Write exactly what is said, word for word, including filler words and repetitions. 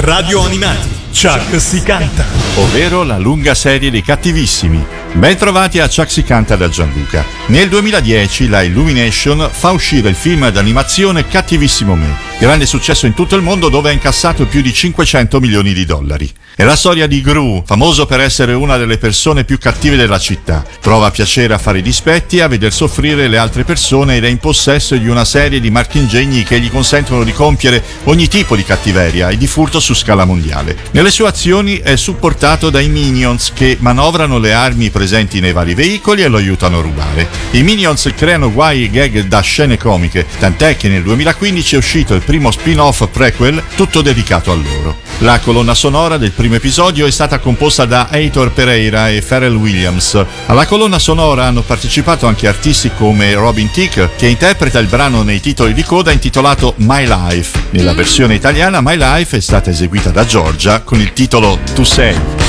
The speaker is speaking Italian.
Radio Animati, Chuck si canta. Ovvero la lunga serie dei cattivissimi. Ben trovati a Chuck si canta da Gianluca. Nel duemiladieci la Illumination fa uscire il film d'animazione Cattivissimo Me, grande successo in tutto il mondo dove ha incassato più di cinquecento milioni di dollari. È la storia di Gru, famoso per essere una delle persone più cattive della città. Trova piacere a fare i dispetti e a veder soffrire le altre persone ed è in possesso di una serie di marchingegni che gli consentono di compiere ogni tipo di cattiveria e di furto su scala mondiale. Nelle sue azioni è supportato dai Minions che manovrano le armi presenti nei vari veicoli e lo aiutano a rubare. I Minions creano guai e gag da scene comiche, tant'è che nel duemilaquindici è uscito il primo spin-off prequel tutto dedicato a loro. La colonna sonora del primo episodio è stata composta da Heitor Pereira e Pharrell Williams. Alla colonna sonora hanno partecipato anche artisti come Robin Thicke, che interpreta il brano nei titoli di coda intitolato My Life. Nella versione italiana My Life è stata eseguita da Giorgia con il titolo Tu sei.